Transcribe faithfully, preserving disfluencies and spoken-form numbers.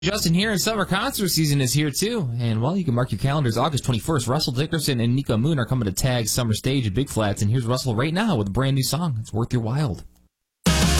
Justin here, and summer concert season is here too. And well, you can mark your calendars. August twenty-first, Russell Dickerson and Nico Moon are coming to Tag Summer Stage at Big Flats. And here's Russell right now with a brand new song. It's worth your while.